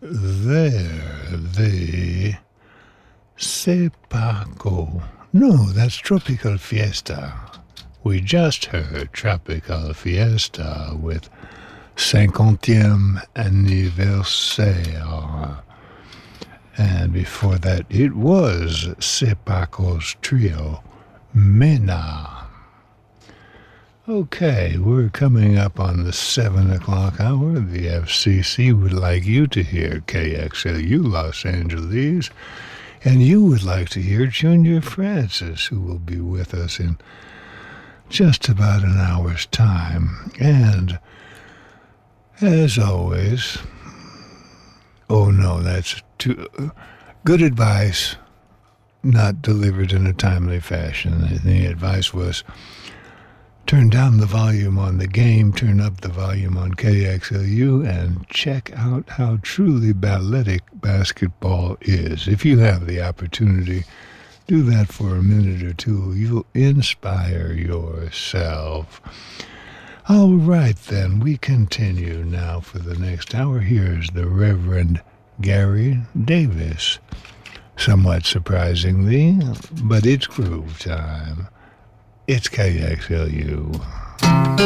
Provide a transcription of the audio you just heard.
the Sepaco. No, that's Tropical Fiesta. We just heard Tropical Fiesta with 50e anniversaire. And before that, it was Sepaco's trio, Mena. Okay, we're coming up on the 7 o'clock hour. The FCC would like you to hear KXLU Los Angeles, and you would like to hear Junior Francis, who will be with us in just about an hour's time. And as always, oh no, that's too good advice, not delivered in a timely fashion. The advice was turn down the volume on the game, turn up the volume on KXLU, and check out how truly balletic basketball is. If you have the opportunity, do that for a minute or two. You'll inspire yourself. All right, then, we continue now for the next hour. Here's the Reverend Gary Davis. Somewhat surprisingly, but it's groove time. It's KXLU.